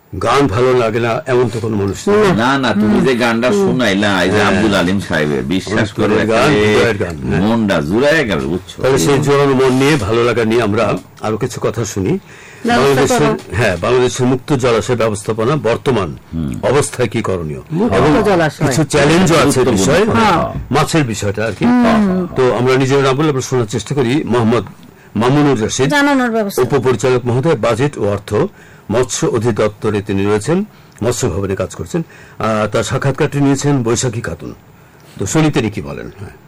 গান ভালো লাগে না এমন তো কোনো মানুষ নেই। না না, তুমি যে গানটা শোনাইলা এই যে আব্দুল আলিম সাহেবের, বিশ্বাস করে মনটা জুড়ায় গেল, বুঝছো? তাহলে সেই জোরানো মন নিয়ে, ভালো লাগা নিয়ে আমরা আরো কিছু কথা শুনি। বাংলাদেশের মুক্ত জলাশয় ব্যবস্থাপনা বর্তমান অবস্থায় কি করণীয়, এবং কিছু চ্যালেঞ্জও আছে বিষয়, মাছের বিষয়টা আর কি। তো আমরা নিজেরা না বলে আমরা শোনার চেষ্টা করি। মোহাম্মদ মামুনুর রশিদ, উপপরিচালক মহোদয়, বাজেট ও অর্থ, মৎস্য অধিদপ্তরে তিনি রয়েছেন, মৎস্য ভবনে কাজ করছেন। তার সাক্ষাৎকারটি নিয়েছেন বৈশাখী খাতুন। তো শুনি তিনি কি বলেন।